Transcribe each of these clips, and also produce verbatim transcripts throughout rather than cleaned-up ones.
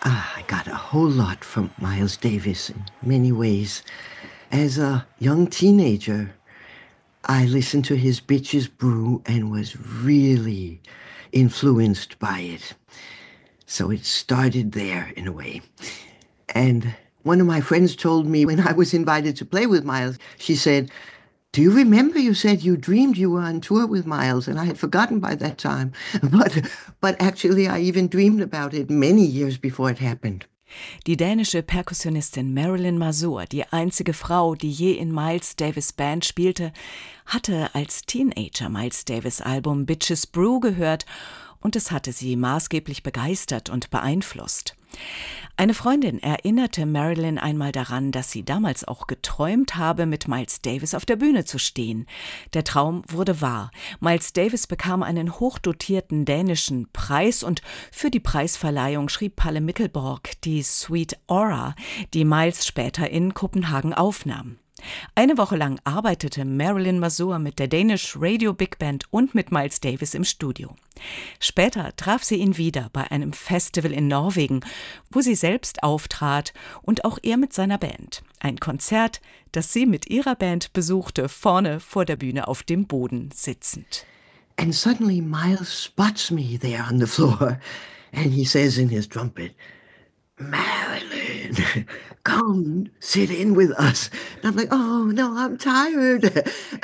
Ah, I got a whole lot from Miles Davis in many ways. As a young teenager, I listened to his Bitches Brew and was really influenced by it. So it started there in a way. And one of my friends told me when I was invited to play with Miles, she said, "Do you remember you said you dreamed you were on tour with Miles?" And I had forgotten by that time. But, but actually, I even dreamed about it many years before it happened. Die dänische Perkussionistin Marilyn Mazur, die einzige Frau, die je in Miles Davis' Band spielte, hatte als Teenager Miles Davis' Album Bitches Brew gehört und es hatte sie maßgeblich begeistert und beeinflusst. Eine Freundin erinnerte Marilyn einmal daran, dass sie damals auch geträumt habe, mit Miles Davis auf der Bühne zu stehen. Der Traum wurde wahr. Miles Davis bekam einen hochdotierten dänischen Preis und für die Preisverleihung schrieb Palle Mikkelborg die Suite Aura, die Miles später in Kopenhagen aufnahm. Eine Woche lang arbeitete Marilyn Mazur mit der Danish Radio Big Band und mit Miles Davis im Studio. Später traf sie ihn wieder bei einem Festival in Norwegen, wo sie selbst auftrat und auch er mit seiner Band. Ein Konzert, das sie mit ihrer Band besuchte, vorne vor der Bühne auf dem Boden sitzend. And suddenly Miles spots me there on the floor and he says in his trumpet, "Marilyn, come sit in with us." And I'm like, "Oh, no, I'm tired."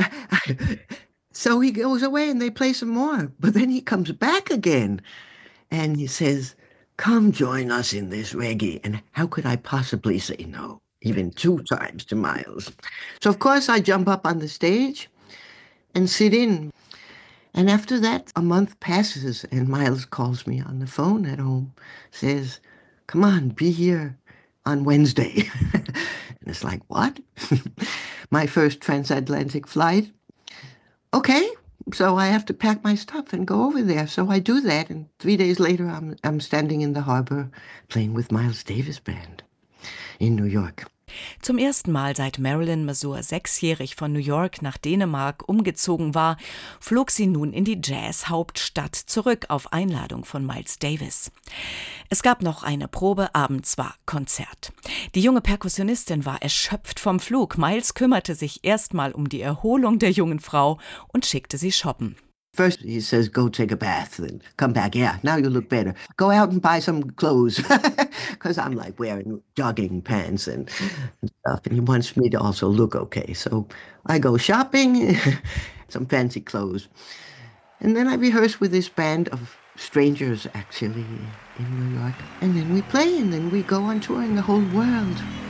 So he goes away and they play some more. But then he comes back again and he says, "Come join us in this reggae." And how could I possibly say no, even two times to Miles? So of course I jump up on the stage and sit in. And after that, a month passes and Miles calls me on the phone at home, says, "Come on, be here on Wednesday." And it's like, what? My first transatlantic flight. Okay, so I have to pack my stuff and go over there. So I do that, and three days later, I'm I'm standing in the harbor playing with Miles Davis' band in New York. Zum ersten Mal seit Marilyn Mazur sechsjährig von New York nach Dänemark umgezogen war, flog sie nun in die Jazz-Hauptstadt zurück auf Einladung von Miles Davis. Es gab noch eine Probe, abends war Konzert. Die junge Perkussionistin war erschöpft vom Flug. Miles kümmerte sich erstmal um die Erholung der jungen Frau und schickte sie shoppen. First he says, "Go take a bath and come back. Yeah, now you look better. Go out and buy some clothes." Because I'm like wearing jogging pants and stuff. And he wants me to also look okay. So I go shopping, some fancy clothes. And then I rehearse with this band of strangers actually in New York. And then we play and then we go on touring the whole world.